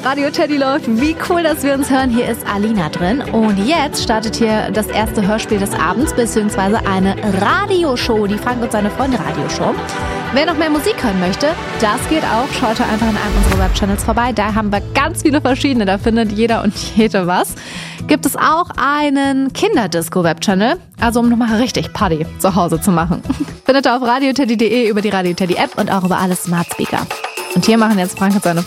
Radio Teddy läuft. Wie cool, dass wir uns hören. Hier ist Alina drin. Und jetzt startet hier das erste Hörspiel des Abends, beziehungsweise eine Radioshow, die Frank und seine Freunde Radioshow. Wer noch mehr Musik hören möchte, das geht auch. Schaut einfach in einem unserer Webchannels vorbei. Da haben wir ganz viele verschiedene. Da findet jeder und jede was. Gibt es auch einen Kinderdisco-Webchannel, also um nochmal richtig Party zu Hause zu machen. Findet ihr auf radioteddy.de, über die Radio Teddy App und auch über alle Smart Speaker. Und hier machen jetzt Frank und seine